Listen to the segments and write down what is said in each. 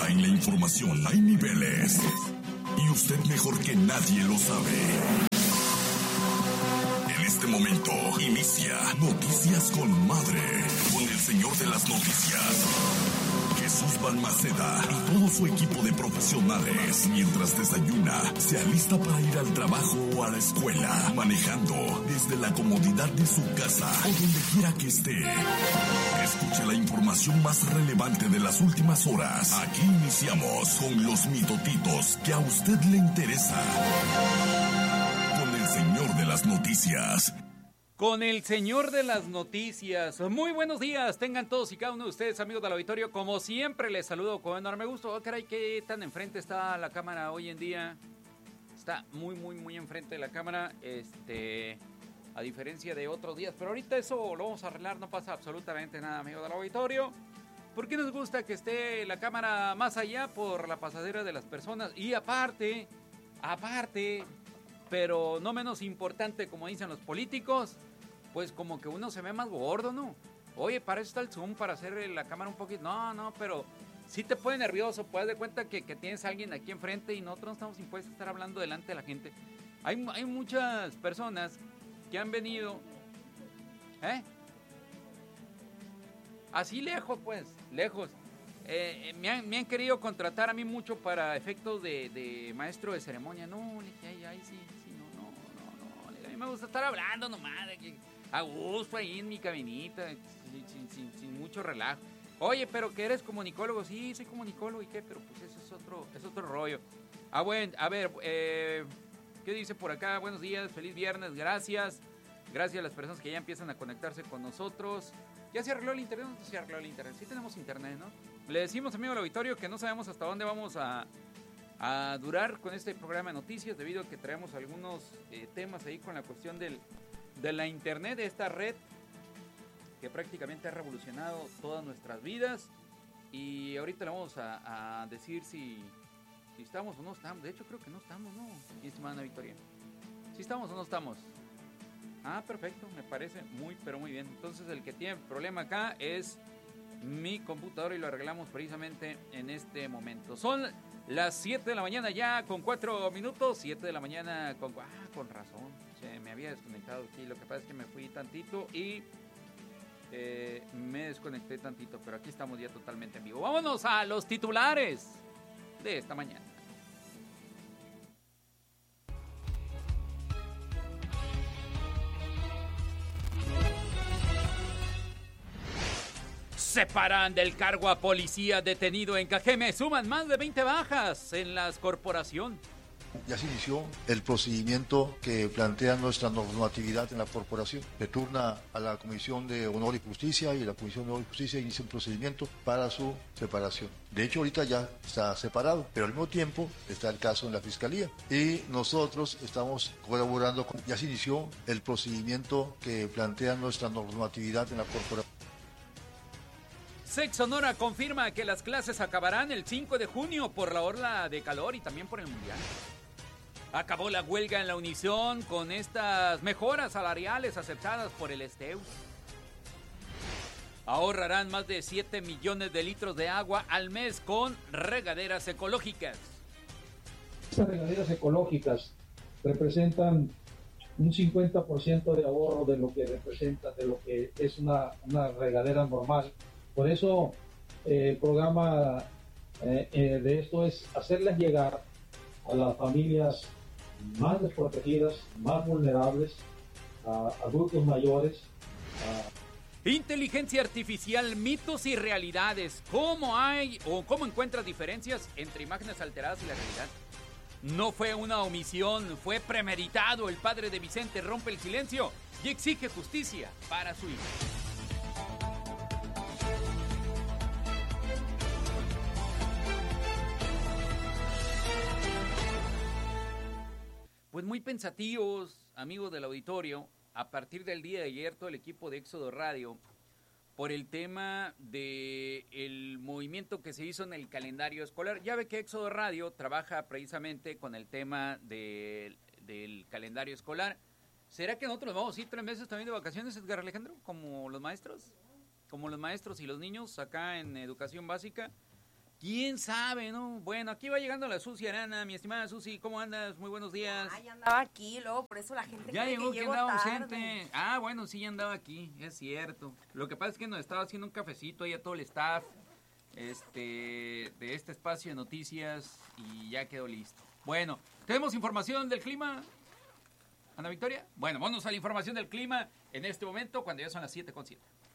En la información hay niveles. Y usted mejor que nadie lo sabe. En este momento inicia Noticias con Madre. Con el señor de las noticias, Jesús Balmaceda, y todo su equipo de profesionales. Mientras desayuna, se alista para ir al trabajo o a la escuela, manejando desde la comodidad de su casa o donde quiera que esté. Escuche la información más relevante de las últimas horas. Aquí iniciamos con los mitotitos que a usted le interesa. Con el señor de las noticias. Con el señor de las noticias. Muy buenos días, tengan todos y cada uno de ustedes, amigos del auditorio. Como siempre, les saludo con enorme gusto. Oh, caray, qué tan enfrente está la cámara hoy en día. Está muy enfrente de la cámara, a diferencia de otros días. Pero ahorita eso lo vamos a arreglar, no pasa absolutamente nada, amigos del auditorio. ¿Por qué nos gusta que esté la cámara más allá? Por la pasadera de las personas. Y aparte, pero no menos importante, como dicen los políticos, pues como que uno se ve más gordo, ¿no? Oye, para eso está el Zoom, para hacer la cámara un poquito. No, pero sí te pone nervioso, pues de cuenta que tienes a alguien aquí enfrente y nosotros no estamos impuestos a estar hablando delante de la gente. Hay muchas personas que han venido, así lejos, lejos. Me han querido contratar a mí mucho para efectos de maestro de ceremonia. No, le dije, ahí sí, no. A mí me gusta estar hablando nomás, a gusto ahí en mi cabinita, sin mucho relajo. Oye, pero que eres comunicólogo. Sí, soy comunicólogo, ¿y qué? Pero pues eso es otro rollo. Bueno, a ver, ¿qué dice por acá? Buenos días, feliz viernes, gracias. Gracias a las personas que ya empiezan a conectarse con nosotros. ¿Ya se arregló el internet? No se arregló el internet. Sí tenemos internet, ¿no? Le decimos, amigo del auditorio, que no sabemos hasta dónde vamos a durar con este programa de noticias, debido a que traemos algunos temas ahí con la cuestión de la internet, de esta red que prácticamente ha revolucionado todas nuestras vidas. Y ahorita le vamos a decir si estamos o no estamos. De hecho, creo que no estamos, ¿no? Mi estimada Victoria. ¿Sí estamos o no estamos? Ah, perfecto, me parece pero muy bien. Entonces el que tiene problema acá es mi computadora y lo arreglamos precisamente en este momento. Son las 7 de la mañana ya con 4 minutos. 7 de la mañana con razón. Me había desconectado aquí. Lo que pasa es que me fui tantito y me desconecté tantito. Pero aquí estamos ya totalmente en vivo. Vámonos a los titulares de esta mañana. Separan del cargo a policía detenido en Cajeme. Suman más de 20 bajas en la corporación. Ya se inició el procedimiento que plantea nuestra normatividad en la corporación. Se turna a la Comisión de Honor y Justicia y la Comisión de Honor y Justicia inicia un procedimiento para su separación. De hecho, ahorita ya está separado, pero al mismo tiempo está el caso en la Fiscalía. Y nosotros estamos colaborando con... Ya se inició el procedimiento que plantea nuestra normatividad en la corporación. Sex Sonora confirma que las clases acabarán el 5 de junio por la ola de calor y también por el mundial. Acabó la huelga en la Univisión con estas mejoras salariales aceptadas por el STEU. Ahorrarán más de 7 millones de litros de agua al mes con regaderas ecológicas. Estas regaderas ecológicas representan un 50% de ahorro de lo que representa, de lo que es una regadera normal. Por eso el programa de esto es hacerles llegar a las familias más desprotegidas, más vulnerables, a adultos mayores. Inteligencia artificial, mitos y realidades. ¿Cómo encuentras diferencias entre imágenes alteradas y la realidad? No fue una omisión, fue premeditado. El padre de Vicente rompe el silencio y exige justicia para su hijo. Pues muy pensativos, amigos del auditorio, a partir del día de ayer todo el equipo de Éxodo Radio, por el tema del movimiento que se hizo en el calendario escolar. Ya ve que Éxodo Radio trabaja precisamente con el tema del calendario escolar. ¿Será que nosotros vamos a ir 3 meses también de vacaciones, Edgar Alejandro? Como los maestros y los niños acá en educación básica. ¿Quién sabe, no? Bueno, aquí va llegando la Susi Arana, mi estimada Susi, ¿cómo andas? Muy buenos días. Ay, andaba aquí, luego por eso la gente Ya cree llegó, que llego andaba tarde. ausente. Ah, bueno, sí, ya andaba aquí, es cierto. Lo que pasa es que nos estaba haciendo un cafecito ahí a todo el staff de este espacio de noticias y ya quedó listo. Bueno, ¿tenemos información del clima, Ana Victoria? Bueno, vámonos a la información del clima en este momento cuando ya son las 7:07.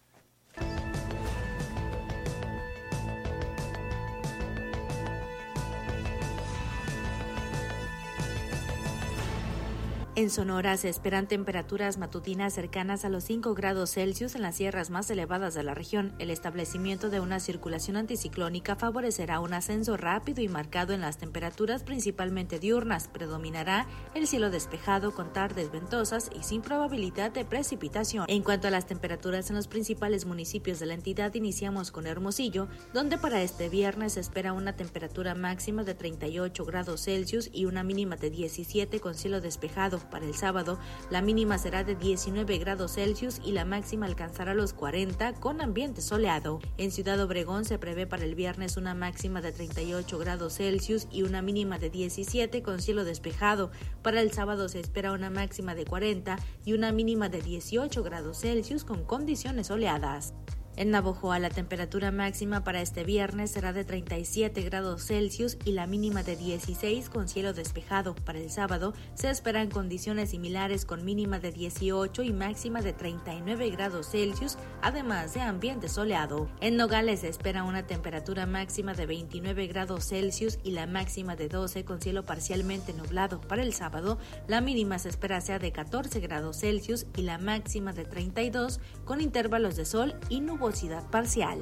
En Sonora se esperan temperaturas matutinas cercanas a los 5 grados Celsius en las sierras más elevadas de la región. El establecimiento de una circulación anticiclónica favorecerá un ascenso rápido y marcado en las temperaturas, principalmente diurnas. Predominará el cielo despejado con tardes ventosas y sin probabilidad de precipitación. En cuanto a las temperaturas en los principales municipios de la entidad, iniciamos con Hermosillo, donde para este viernes se espera una temperatura máxima de 38 grados Celsius y una mínima de 17 con cielo despejado. Para el sábado, la mínima será de 19 grados Celsius y la máxima alcanzará los 40 con ambiente soleado. En Ciudad Obregón se prevé para el viernes una máxima de 38 grados Celsius y una mínima de 17 con cielo despejado. Para el sábado se espera una máxima de 40 y una mínima de 18 grados Celsius con condiciones soleadas. En Navojoa, la temperatura máxima para este viernes será de 37 grados Celsius y la mínima de 16 con cielo despejado. Para el sábado se esperan condiciones similares con mínima de 18 y máxima de 39 grados Celsius, además de ambiente soleado. En Nogales se espera una temperatura máxima de 29 grados Celsius y la máxima de 12 con cielo parcialmente nublado. Para el sábado, la mínima se espera sea de 14 grados Celsius y la máxima de 32 con intervalos de sol y nubosidad parcial.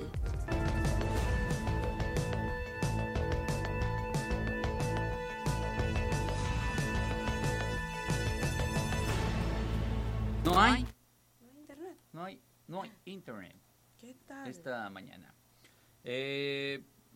No hay internet. No hay internet ¿Qué tal? esta mañana. De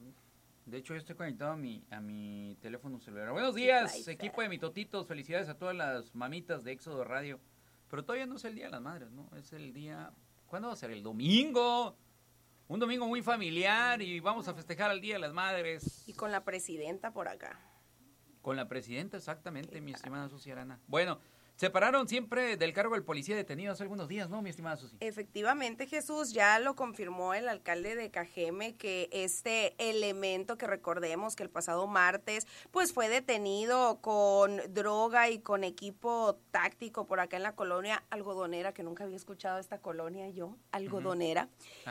hecho, yo estoy conectado a mi teléfono celular. Buenos días, equipo de Mitotitos. Felicidades a todas las mamitas de Éxodo Radio. Pero todavía no es el Día de las Madres, ¿no? Es el día... ¿Cuándo va a ser? El domingo. Un domingo muy familiar y vamos a festejar el Día de las Madres. Y con la presidenta por acá. Con la presidenta, exactamente, mi estimada Susi Arana. Bueno, separaron siempre del cargo del policía detenido hace algunos días, ¿no, mi estimada Susi? Efectivamente, Jesús, ya lo confirmó el alcalde de Cajeme que este elemento que recordemos que el pasado martes pues fue detenido con droga y con equipo táctico por acá en la colonia Algodonera, que nunca había escuchado esta colonia yo, Algodonera.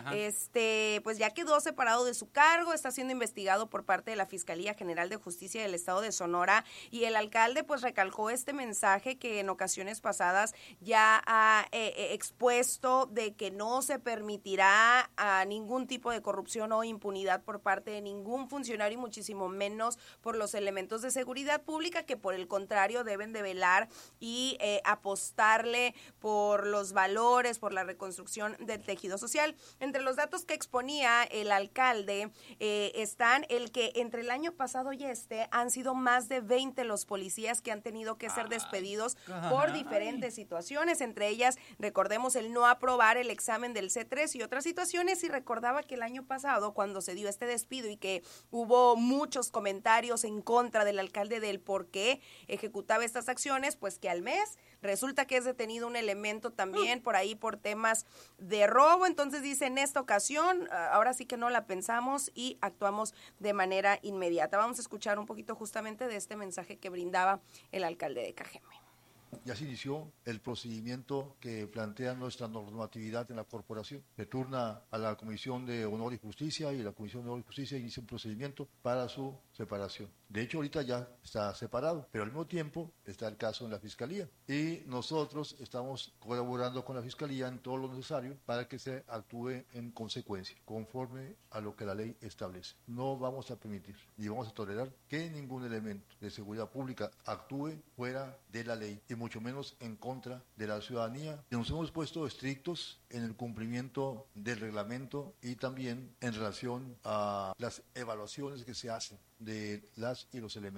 Uh-huh. Pues ya quedó separado de su cargo, está siendo investigado por parte de la Fiscalía General de Justicia del Estado de Sonora y el alcalde pues recalcó este mensaje que en ocasiones pasadas ya ha expuesto de que no se permitirá a ningún tipo de corrupción o impunidad por parte de ningún funcionario y muchísimo menos por los elementos de seguridad pública, que por el contrario deben de velar y apostarle por los valores, por la reconstrucción del tejido social. Entre los datos que exponía el alcalde están el que entre el año pasado y han sido más de 20 los policías que han tenido que ser despedidos por diferentes situaciones, entre ellas, recordemos, el no aprobar el examen del C3 y otras situaciones, y recordaba que el año pasado, cuando se dio este despido y que hubo muchos comentarios en contra del alcalde del por qué ejecutaba estas acciones, pues que al mes resulta que es detenido un elemento también por ahí por temas de robo. Entonces dice, en esta ocasión, ahora sí que no la pensamos y actuamos de manera inmediata. Vamos a escuchar un poquito justamente de este mensaje que brindaba el alcalde de Cajeme. Ya se inició el procedimiento que plantea nuestra normatividad en la corporación. Se turna a la Comisión de Honor y Justicia y la Comisión de Honor y Justicia inicia un procedimiento para su separación. De hecho, ahorita ya está separado, pero al mismo tiempo está el caso en la Fiscalía. Y nosotros estamos colaborando con la Fiscalía en todo lo necesario para que se actúe en consecuencia, conforme a lo que la ley establece. No vamos a permitir ni vamos a tolerar que ningún elemento de seguridad pública actúe fuera de la ley y mucho menos en contra de la ciudadanía. Y nos hemos puesto estrictos en el cumplimiento del reglamento y también en relación a las evaluaciones que se hacen de las y los elementos.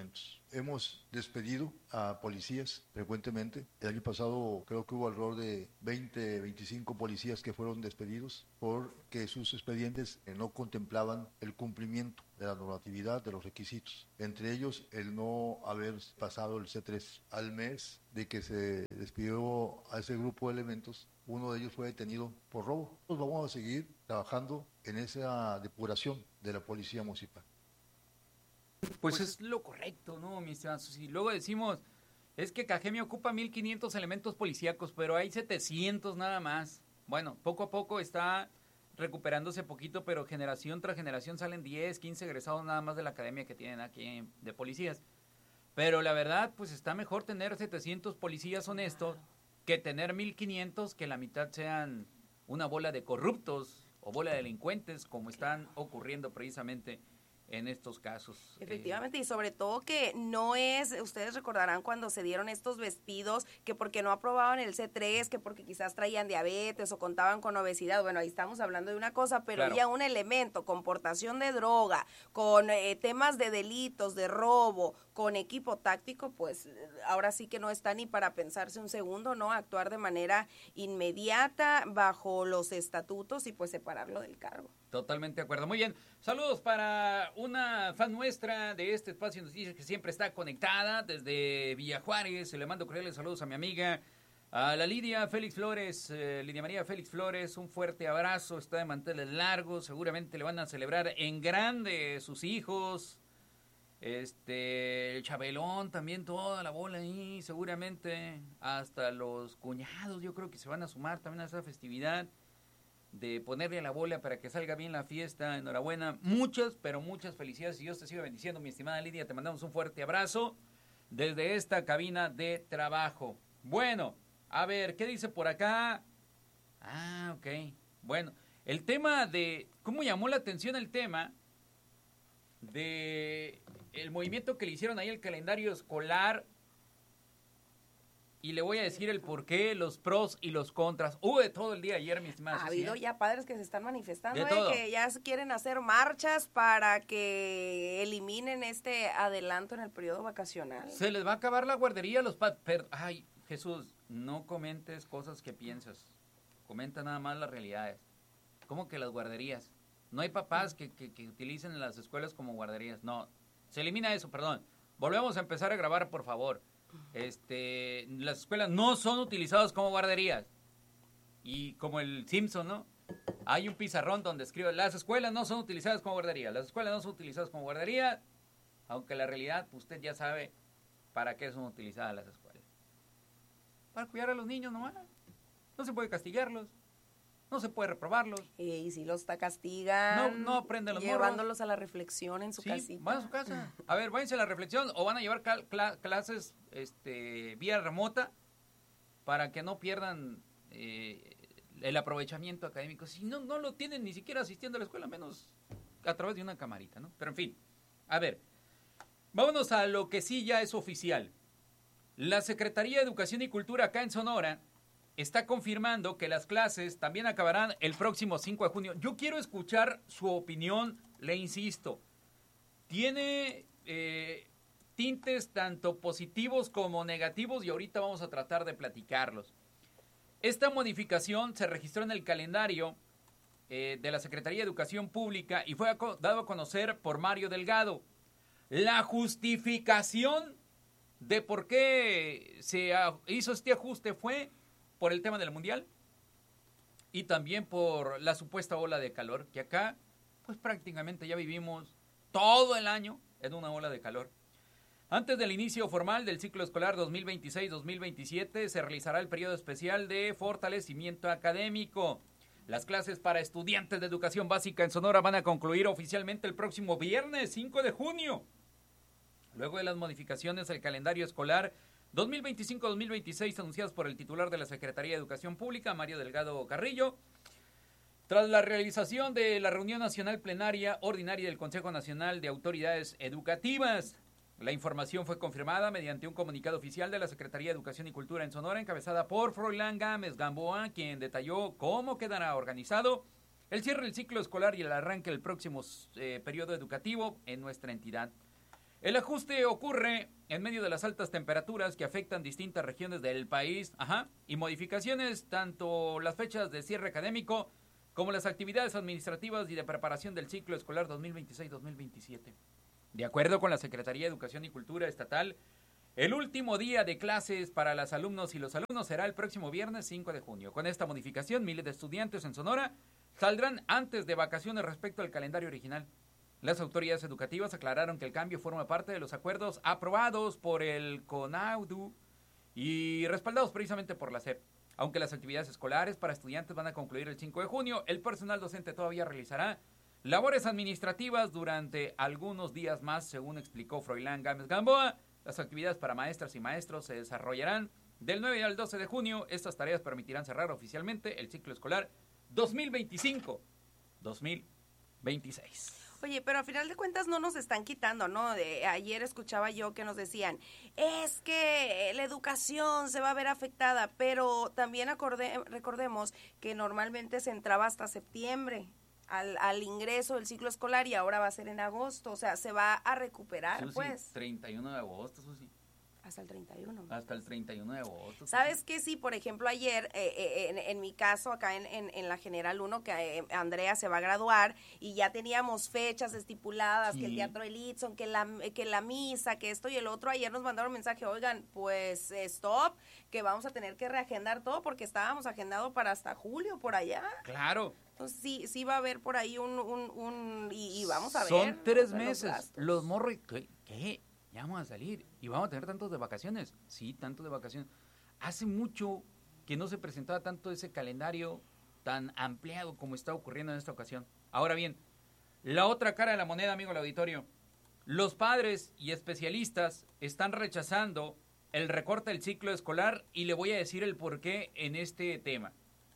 hemos despedido a policías frecuentemente. El año pasado creo que hubo alrededor de 20, 25 policías que fueron despedidos porque sus expedientes no contemplaban el cumplimiento de la normatividad, de los requisitos. Entre ellos, el no haber pasado el C3. Al mes de que se despidió a ese grupo de elementos, uno de ellos fue detenido por robo. Pues vamos a seguir trabajando en esa depuración de la policía municipal. Pues es lo correcto, ¿no, mi estimado? Si luego decimos, es que Cajeme ocupa 1,500 elementos policíacos, pero hay 700 nada más. Bueno, poco a poco está recuperándose poquito, pero generación tras generación salen 10, 15 egresados nada más de la academia que tienen aquí de policías. Pero la verdad, pues está mejor tener 700 policías honestos que tener 1,500 que la mitad sean una bola de corruptos o bola de delincuentes, como están ocurriendo precisamente en estos casos. Efectivamente, y sobre todo que no es, ustedes recordarán cuando se dieron estos despidos, que porque no aprobaban el C3, que porque quizás traían diabetes o contaban con obesidad. Bueno, ahí estamos hablando de una cosa, pero claro, ya un elemento con portación de droga, con temas de delitos, de robo, con equipo táctico, pues ahora sí que no está ni para pensarse un segundo, ¿no? Actuar de manera inmediata bajo los estatutos y pues separarlo del cargo. Totalmente de acuerdo. Muy bien. Saludos para una fan nuestra de este espacio de noticias que siempre está conectada desde Villa Juárez. Le mando cordiales saludos a mi amiga, a la Lidia Félix Flores, Lidia María Félix Flores. Un fuerte abrazo. Está de manteles largos. Seguramente le van a celebrar en grande sus hijos. El Chabelón también, toda la bola ahí. Seguramente hasta los cuñados yo creo que se van a sumar también a esa festividad de ponerle a la bola para que salga bien la fiesta. Enhorabuena, muchas, pero muchas felicidades y Dios te siga bendiciendo, mi estimada Lidia. Te mandamos un fuerte abrazo desde esta cabina de trabajo. Bueno, a ver, ¿qué dice por acá? Ok, bueno, el tema de, ¿cómo llamó la atención el tema de el movimiento que le hicieron ahí el calendario escolar? Y le voy a decir el porqué, los pros y los contras. Hubo de todo el día ayer, mi estimada. Ha habido ya padres que se están manifestando, todo, que ya quieren hacer marchas para que eliminen este adelanto en el periodo vacacional. Se les va a acabar la guardería a los padres. Ay, Jesús, no comentes cosas que piensas. Comenta nada más las realidades. ¿Cómo que las guarderías? No hay papás que utilicen las escuelas como guarderías. No, se elimina eso, perdón. Volvemos a empezar a grabar, por favor. Las escuelas no son utilizadas como guarderías. Y como el Simpson, ¿no? Hay un pizarrón donde escribe, las escuelas no son utilizadas como guarderías. Las escuelas no son utilizadas como guarderías, aunque la realidad, usted ya sabe para qué son utilizadas las escuelas. Para cuidar a los niños nomás. No se puede castigarlos. No se puede reprobarlos. Y si los castigan, no aprenden los llevándolos a la reflexión en su casita. Van a su casa. A ver, váyanse a la reflexión o van a llevar clases vía remota para que no pierdan el aprovechamiento académico. Si no lo tienen ni siquiera asistiendo a la escuela, menos a través de una camarita, ¿no? Pero en fin, a ver, vámonos a lo que sí ya es oficial. La Secretaría de Educación y Cultura acá en Sonora está confirmando que las clases también acabarán el próximo 5 de junio. Yo quiero escuchar su opinión, le insisto. Tiene tintes tanto positivos como negativos y ahorita vamos a tratar de platicarlos. Esta modificación se registró en el calendario de la Secretaría de Educación Pública y fue dado a conocer por Mario Delgado. La justificación de por qué se hizo este ajuste fue por el tema del mundial y también por la supuesta ola de calor, que acá pues prácticamente ya vivimos todo el año en una ola de calor. Antes del inicio formal del ciclo escolar 2026-2027 se realizará el periodo especial de fortalecimiento académico. Las clases para estudiantes de educación básica en Sonora van a concluir oficialmente el próximo viernes 5 de junio. Luego de las modificaciones al calendario escolar 2025-2026 anunciadas por el titular de la Secretaría de Educación Pública, Mario Delgado Carrillo, tras la realización de la reunión nacional plenaria ordinaria del Consejo Nacional de Autoridades Educativas. La información fue confirmada mediante un comunicado oficial de la Secretaría de Educación y Cultura en Sonora, encabezada por Froilán Gámez Gamboa, quien detalló cómo quedará organizado el cierre del ciclo escolar y el arranque del próximo periodo educativo en nuestra entidad. El ajuste ocurre en medio de las altas temperaturas que afectan distintas regiones del país, y modificaciones tanto las fechas de cierre académico como las actividades administrativas y de preparación del ciclo escolar 2026-2027. De acuerdo con la Secretaría de Educación y Cultura Estatal, el último día de clases para las alumnos y los alumnos será el próximo viernes 5 de junio. Con esta modificación, miles de estudiantes en Sonora saldrán antes de vacaciones respecto al calendario original. Las autoridades educativas aclararon que el cambio forma parte de los acuerdos aprobados por el CONAUDU y respaldados precisamente por la SEP. Aunque las actividades escolares para estudiantes van a concluir el 5 de junio, el personal docente todavía realizará labores administrativas durante algunos días más, según explicó Froilán Gámez Gamboa. Las actividades para maestras y maestros se desarrollarán del 9 al 12 de junio. Estas tareas permitirán cerrar oficialmente el ciclo escolar 2025-2026. Oye, pero a final de cuentas no nos están quitando, ¿no? Ayer escuchaba yo que nos decían, es que la educación se va a ver afectada, pero también recordemos que normalmente se entraba hasta septiembre al ingreso del ciclo escolar y ahora va a ser en agosto, o sea, se va a recuperar, Susi, pues. 31 de agosto, Susi. Hasta el 31. Hasta el 31 de agosto. ¿Sabes qué? Sí, por ejemplo, ayer, en mi caso, acá en la General 1, que Andrea se va a graduar, y ya teníamos fechas estipuladas, sí, que el Teatro Elitson, que la misa, que esto y el otro. Ayer nos mandaron mensaje, oigan, pues, stop, que vamos a tener que reagendar todo, porque estábamos agendados para hasta julio, por allá. Claro. Entonces, sí va a haber por ahí y vamos a ver. Son 3 meses. Los morros, ¿qué? Ya vamos a salir y vamos a tener tantos de vacaciones. Sí, tantos de vacaciones. Hace mucho que no se presentaba tanto ese calendario tan ampliado como está ocurriendo en esta ocasión. Ahora bien, la otra cara de la moneda, amigo del auditorio. Los padres y especialistas están rechazando el recorte del ciclo escolar y le voy a decir el porqué en este tema.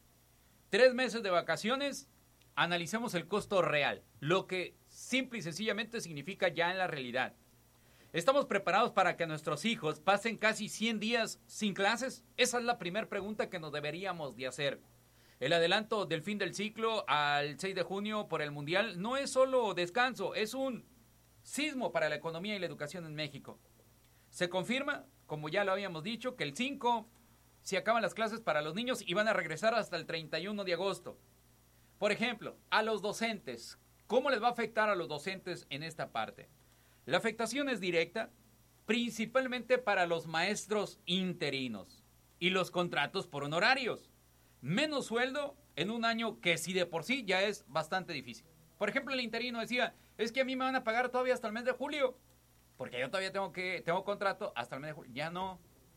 3 meses de vacaciones, analicemos el costo real, lo que simple y sencillamente significa ya en la realidad. ¿Estamos preparados para que nuestros hijos pasen casi 100 días sin clases? Esa es la primera pregunta que nos deberíamos de hacer. El adelanto del fin del ciclo al 6 de junio por el Mundial no es solo descanso, es un sismo para la economía y la educación en México. Se confirma, como ya lo habíamos dicho, que el 5 se acaban las clases para los niños y van a regresar hasta el 31 de agosto. Por ejemplo, a los docentes, ¿cómo les va a afectar a los docentes en esta parte? La afectación es directa, principalmente para los maestros interinos y los contratos por honorarios. Menos sueldo en un año que si de por sí ya es bastante difícil. Por ejemplo, el interino decía, es que a mí me van a pagar todavía hasta el mes de julio, porque yo todavía tengo contrato hasta el mes de julio. Ya no.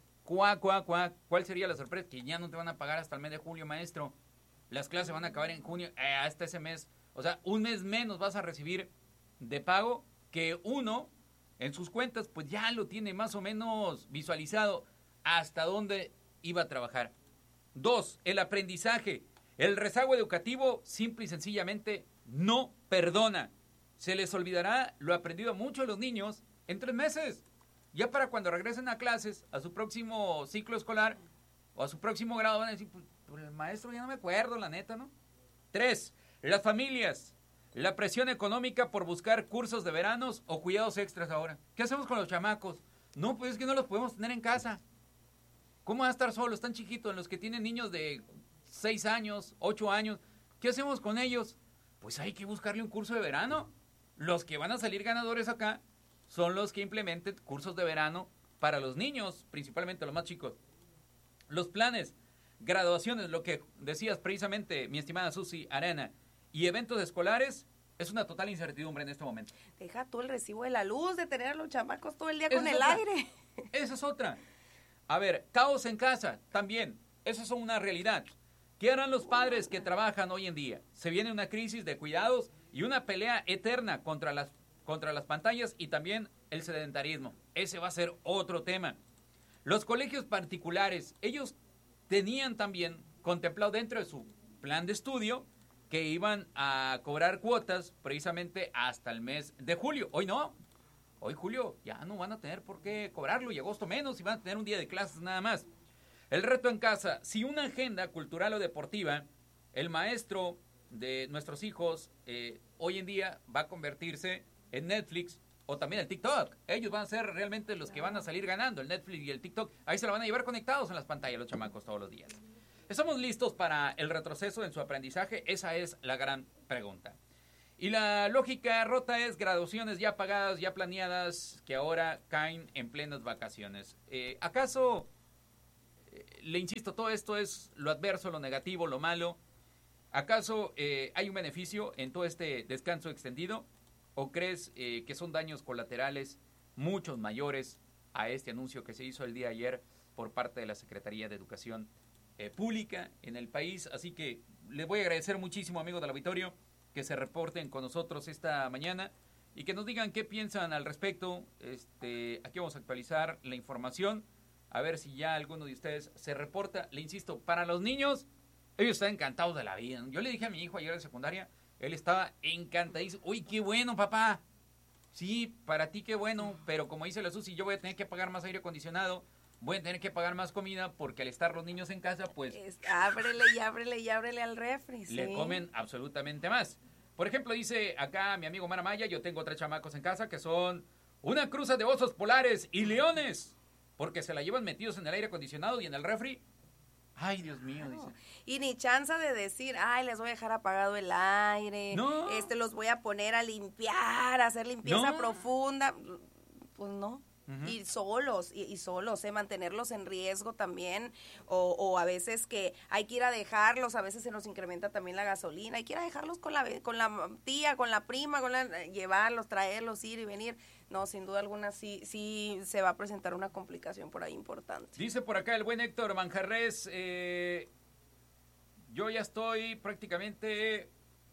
¿Cuál sería la sorpresa? Que ya no te van a pagar hasta el mes de julio, maestro. Las clases van a acabar en junio, hasta ese mes. O sea, un mes menos vas a recibir de pago, que uno en sus cuentas pues ya lo tiene más o menos visualizado hasta dónde iba a trabajar. 2, el aprendizaje. El rezago educativo simple y sencillamente no perdona. Se les olvidará lo aprendido a muchos de los niños en 3 meses. Ya para cuando regresen a clases, a su próximo ciclo escolar o a su próximo grado van a decir, pues el maestro ya no me acuerdo, la neta, ¿no? 3, las familias. La presión económica por buscar cursos de veranos o cuidados extras ahora. ¿Qué hacemos con los chamacos? No, pues es que no los podemos tener en casa. ¿Cómo van a estar solos, tan chiquitos, los que tienen niños de 6 años, 8 años? ¿Qué hacemos con ellos? Pues hay que buscarle un curso de verano. Los que van a salir ganadores acá son los que implementen cursos de verano para los niños, principalmente los más chicos. Los planes, graduaciones, lo que decías precisamente, mi estimada Susi Arana, y eventos escolares, es una total incertidumbre en este momento. Deja tú el recibo de la luz, de tener a los chamacos todo el día con el aire. Esa es otra. A ver, caos en casa, también. Eso es una realidad. ¿Qué harán los padres que trabajan hoy en día? Se viene una crisis de cuidados y una pelea eterna contra las pantallas y también el sedentarismo. Ese va a ser otro tema. Los colegios particulares, ellos tenían también contemplado dentro de su plan de estudio que iban a cobrar cuotas precisamente hasta el mes de julio. Hoy no. Hoy julio ya no van a tener por qué cobrarlo y agosto menos y van a tener un día de clases nada más. El reto en casa, si una agenda cultural o deportiva, el maestro de nuestros hijos hoy en día va a convertirse en Netflix O también el TikTok. Ellos van a ser realmente los que van a salir ganando, el Netflix y el TikTok. Ahí se lo van a llevar conectados en las pantallas los chamacos todos los días. ¿Estamos listos para el retroceso en su aprendizaje? Esa es la gran pregunta. Y la lógica rota es graduaciones ya pagadas, ya planeadas, que ahora caen en plenas vacaciones. ¿Acaso, le insisto, todo esto es lo adverso, lo negativo, lo malo? ¿Acaso hay un beneficio en todo este descanso extendido? ¿O crees que son daños colaterales muchos mayores a este anuncio que se hizo el día de ayer por parte de la Secretaría de Educación Pública en el país? Así que les voy a agradecer muchísimo, amigos del auditorio, que se reporten con nosotros esta mañana y que nos digan qué piensan al respecto. Aquí vamos a actualizar la información, a ver si ya alguno de ustedes se reporta. Le insisto, para los niños, ellos están encantados de la vida. Yo le dije a mi hijo ayer de secundaria, él estaba encantadísimo. ¡Uy, qué bueno, papá! Sí, para ti qué bueno, pero como dice la Susi, yo voy a tener que pagar más aire acondicionado, voy a tener que pagar más comida, porque al estar los niños en casa, pues... ábrele al refri, le comen absolutamente más. Por ejemplo, dice acá mi amigo Mara Maya, yo tengo 3 chamacos en casa que son una cruza de osos polares y leones, porque se la llevan metidos en el aire acondicionado y en el refri. Ay, Dios mío, dice. Y ni chance de decir, ay, les voy a dejar apagado el aire, no. Los voy a poner a limpiar, a hacer limpieza profunda. Pues no. Uh-huh. Y solos, mantenerlos en riesgo también, o a veces que hay que ir a dejarlos, a veces se nos incrementa también la gasolina, hay que ir a dejarlos con la tía, con la prima, llevarlos, traerlos, ir y venir. No, sin duda alguna sí se va a presentar una complicación por ahí importante. Dice por acá el buen Héctor Manjarres, yo ya estoy prácticamente,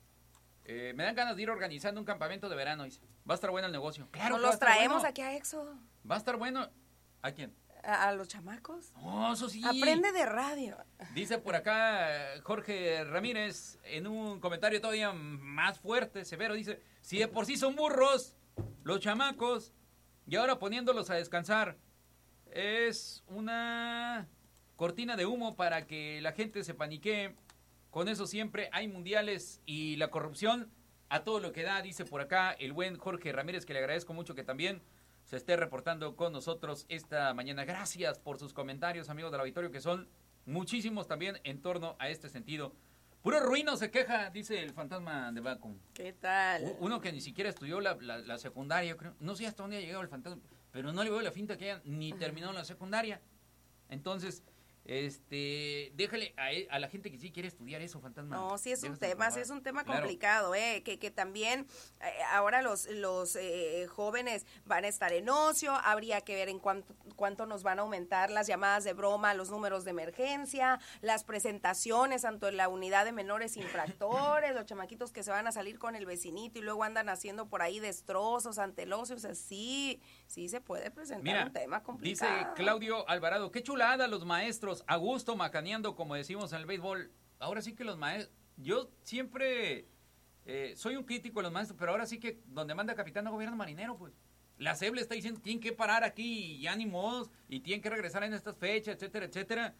me dan ganas de ir organizando un campamento de verano, dice. Va a estar bueno el negocio. Claro, nos los traemos aquí a Éxodo. Va a estar bueno. ¿A quién? A los chamacos. Oh, eso sí. Aprende de radio. Dice por acá Jorge Ramírez en un comentario todavía más fuerte, severo, dice, si de por sí son burros los chamacos y ahora poniéndolos a descansar es una cortina de humo para que la gente se paniquee. Con eso siempre hay mundiales y la corrupción a todo lo que da, dice por acá el buen Jorge Ramírez, que le agradezco mucho que también se esté reportando con nosotros esta mañana. Gracias por sus comentarios, amigos del auditorio, que son muchísimos también en torno a este sentido. Puro ruino se queja, dice el fantasma de Bacum. ¿Qué tal? Uno que ni siquiera estudió la secundaria, creo. No sé hasta dónde ha llegado el fantasma, pero no le veo la finta que haya ni terminado la secundaria. Entonces, déjale a la gente que sí quiere estudiar eso, fantasma. No, sí es un tema complicado, que también ahora los jóvenes van a estar en ocio, habría que ver en cuánto nos van a aumentar las llamadas de broma, los números de emergencia, las presentaciones, tanto en la unidad de menores infractores, los chamaquitos que se van a salir con el vecinito y luego andan haciendo por ahí destrozos ante el ocio, o sea, sí se puede presentar un tema complicado. Dice Claudio Alvarado, qué chulada los maestros, a gusto macaneando, como decimos en el béisbol. Ahora sí que los maestros, yo siempre soy un crítico de los maestros, pero ahora sí que donde manda capitán no gobierna marinero, pues. La SEP le está diciendo, tienen que parar aquí y ya ni modos, y tienen que regresar en estas fechas, etcétera, etcétera.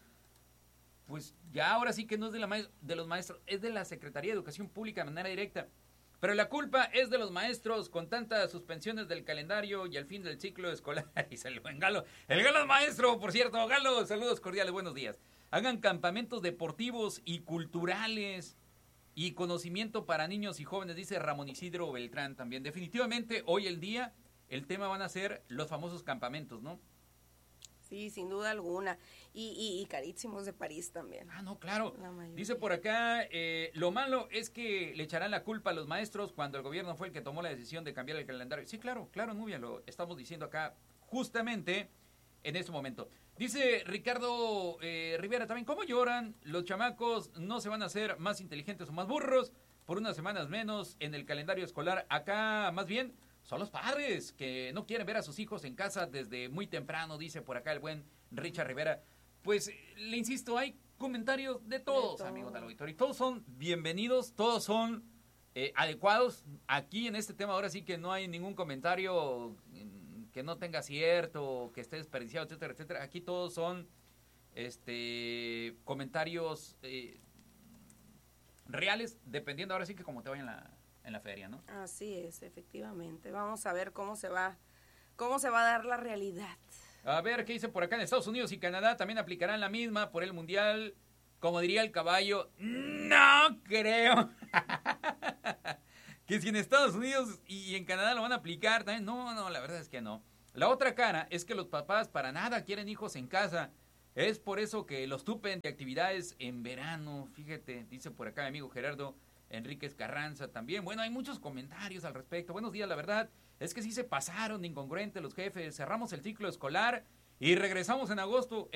Pues ya ahora sí que no es de los maestros, es de la Secretaría de Educación Pública de manera directa. Pero la culpa es de los maestros con tantas suspensiones del calendario y al fin del ciclo escolar. Y se el buen Galo. El Galo es maestro, por cierto. Galo, saludos cordiales, buenos días. Hagan campamentos deportivos y culturales y conocimiento para niños y jóvenes, dice Ramón Isidro Beltrán también. Definitivamente, hoy el día, el tema van a ser los famosos campamentos, ¿no? Sí, sin duda alguna. Y carísimos de París también. Ah, no, claro. Dice por acá, lo malo es que le echarán la culpa a los maestros cuando el gobierno fue el que tomó la decisión de cambiar el calendario. Sí, claro, Nubia, lo estamos diciendo acá justamente en este momento. Dice Ricardo Rivera también, ¿cómo lloran? Los chamacos no se van a hacer más inteligentes o más burros por unas semanas menos en el calendario escolar. Acá, más bien, son los padres que no quieren ver a sus hijos en casa desde muy temprano, dice por acá el buen Richard Rivera. Pues, le insisto, hay comentarios de todos, amigos del auditorio. Todos son bienvenidos, todos son adecuados. Aquí en este tema ahora sí que no hay ningún comentario que no tenga cierto, que esté desperdiciado, etcétera, etcétera. Aquí todos son comentarios reales, dependiendo ahora sí que como te vaya en la feria, ¿no? Así es, efectivamente. Vamos a ver cómo se va a dar la realidad. A ver, ¿qué dice por acá? En Estados Unidos y Canadá también aplicarán la misma por el Mundial. Como diría el caballo, no creo. Que si en Estados Unidos y en Canadá lo van a aplicar también. No, la verdad es que no. La otra cara es que los papás para nada quieren hijos en casa. Es por eso que los tupen de actividades en verano. Fíjate, dice por acá mi amigo Gerardo Enríquez Carranza también. Bueno, hay muchos comentarios al respecto. Buenos días, la verdad es que sí se pasaron de incongruente los jefes. Cerramos el ciclo escolar y regresamos en agosto.